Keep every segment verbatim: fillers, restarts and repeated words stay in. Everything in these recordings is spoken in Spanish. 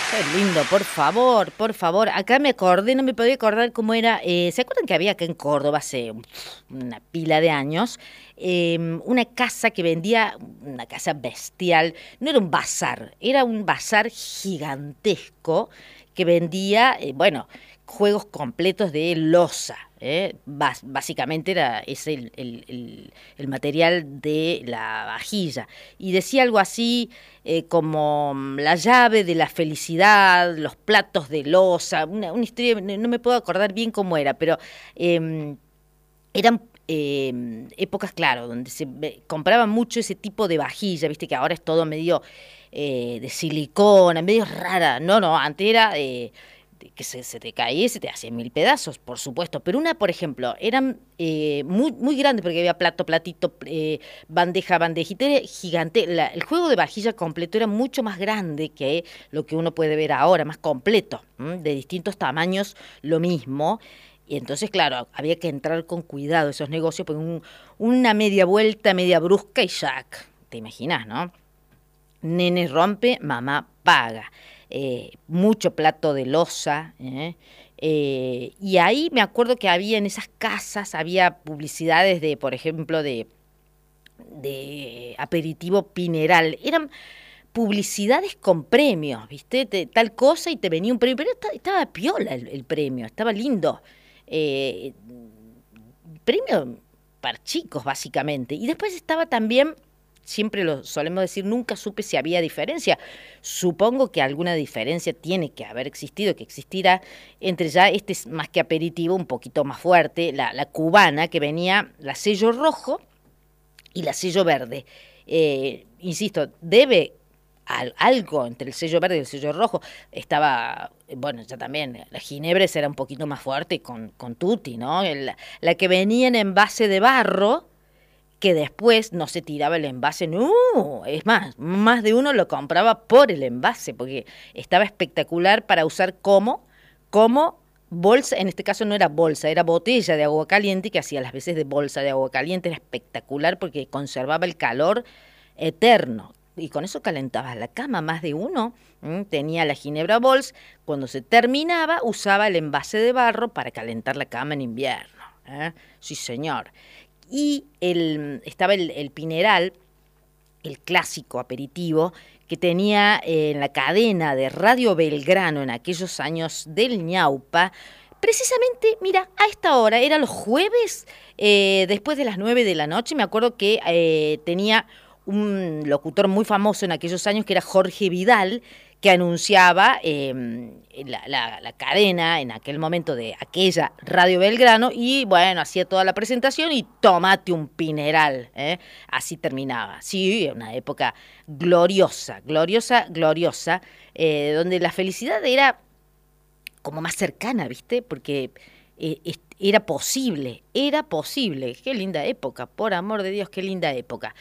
Qué lindo, por favor, por favor. Acá me acordé, no me podía acordar cómo era. Eh, ¿se acuerdan que había acá en Córdoba hace uf, una pila de años eh, una casa que vendía, una casa bestial? No era un bazar, era un bazar gigantesco que vendía, eh, bueno, juegos completos de loza. ¿eh? Bas- básicamente era es el, el- el- el material de la vajilla. Y decía algo así eh, como mm, la llave de la felicidad, los platos de loza, una, una historia, no no me puedo acordar bien cómo era, pero em, eran eh, épocas, claro, donde se ve- compraba mucho ese tipo de vajilla, viste que ahora es todo medio eh, de silicona, medio rara. No, no, antes era eh, de que se, se te caía y se te hacía mil pedazos, por supuesto. Pero una, por ejemplo, eran eh, muy, muy grandes porque había plato, platito, eh, bandeja, bandejita, era gigante. La- el juego de vajilla completo era mucho más grande que lo que uno puede ver ahora, más completo, ¿m? De distintos tamaños, lo mismo. Y entonces, claro, había que entrar con cuidado a esos negocios, porque un- una media vuelta, media brusca y Jack, te imaginas, ¿no? Nene rompe, mamá paga. Eh, mucho plato de loza. ¿eh? Eh, y ahí me acuerdo que había en esas casas, había publicidades de, por ejemplo, de, de aperitivo Pineral. Eran publicidades con premios, ¿viste? Te- tal cosa y te venía un premio. Pero esta- estaba piola el, el premio, estaba lindo. Eh, Premio para chicos, básicamente. Y después estaba también, siempre lo solemos decir, nunca supe si había diferencia. Supongo que alguna diferencia tiene que haber existido, que existirá entre ya este es más que aperitivo, un poquito más fuerte, la, la cubana, que venía la sello rojo y la sello verde. Eh, insisto, debe al- algo entre el sello verde y el sello rojo. Estaba, eh, bueno, ya también, la Ginebra era un poquito más fuerte con, con Tutti, ¿no? El- la que venía en envase de barro, que después no se tiraba el envase, no, es más, más de uno lo compraba por el envase, porque estaba espectacular para usar como, como bolsa, en este caso no era bolsa, era botella de agua caliente, que hacía las veces de bolsa de agua caliente, era espectacular porque conservaba el calor eterno. Y con eso calentabas la cama, más de uno. ¿m? Tenía la Ginebra Bols, cuando se terminaba usaba el envase de barro para calentar la cama en invierno. ¿eh? Sí, señor. Y el, estaba el, el Pineral, el clásico aperitivo, que tenía eh, en la cadena de Radio Belgrano en aquellos años del ñaupa. Precisamente, mira, a esta hora, era los jueves, eh, después de las nueve de la noche, me acuerdo que eh, tenía un locutor muy famoso en aquellos años que era Jorge Vidal, que anunciaba eh, la, la, la cadena en aquel momento de aquella Radio Belgrano y bueno, hacía toda la presentación y tomate un Pineral, ¿eh? Así terminaba. Sí, una época gloriosa, gloriosa, gloriosa, eh, donde la felicidad era como más cercana, ¿viste? Porque eh, es- era posible, era posible. Qué linda época, por amor de Dios, qué linda época.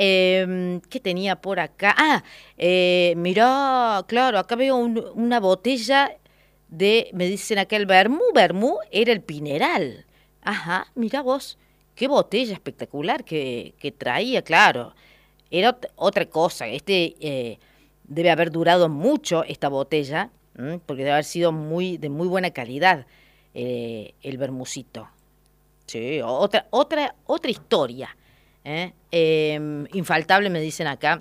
Em, ¿qué tenía por acá? Ah, eh, mirá, claro, acá veo un- una botella de, me dicen acá el vermú, vermú era el Pineral. Ajá, mirá vos, qué botella espectacular que, que traía, claro. Era ot- otra cosa, este eh, debe haber durado mucho esta botella, ¿m? Porque debe haber sido muy de muy buena calidad eh, el vermucito. Sí, otra, otra, otra historia. ¿eh? Em, infaltable me dicen acá,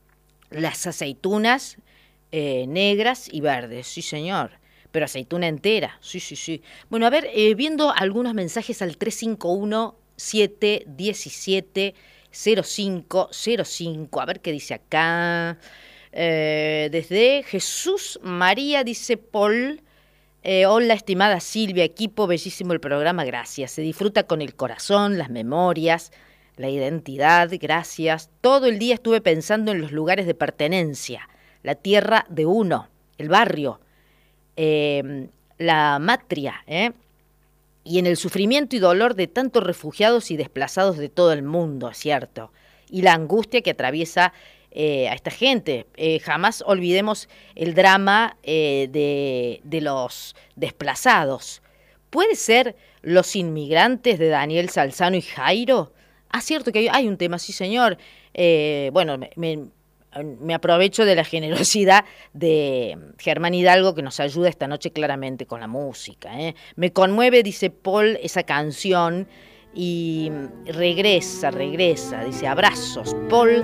las aceitunas eh, negras y verdes, sí señor. Pero aceituna entera, sí, sí, sí. Bueno, a ver, eh, viendo algunos mensajes al tres cinco uno siete uno siete cero cinco cero cinco, a ver qué dice acá. Eh, desde Jesús María, dice Paul. Eh, hola, estimada Silvia, equipo, bellísimo el programa, gracias. Se disfruta con el corazón, las memorias, la identidad, gracias. Todo el día estuve pensando en los lugares de pertenencia, la tierra de uno, el barrio, eh, la matria, ¿eh? Y en el sufrimiento y dolor de tantos refugiados y desplazados de todo el mundo, ¿cierto? Y la angustia que atraviesa eh, a esta gente. Eh, jamás olvidemos el drama eh, de, de los desplazados. ¿Puede ser Los inmigrantes de Daniel Salzano y Jairo? Ah, cierto que hay, hay un tema, sí señor. Eh, bueno, me, me- me aprovecho de la generosidad de Germán Hidalgo, que nos ayuda esta noche claramente con la música, ¿eh? Me conmueve, dice Paul, esa canción, y regresa, regresa, dice abrazos, Paul